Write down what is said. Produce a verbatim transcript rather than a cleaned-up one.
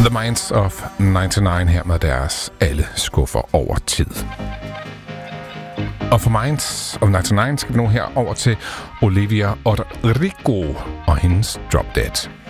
The Minds of nioghalvfems her med deres Alle skuffer over tid. Og for Minds of nioghalvfems skal vi nu her over til Olivia Rodrigo og hendes Drop Dead.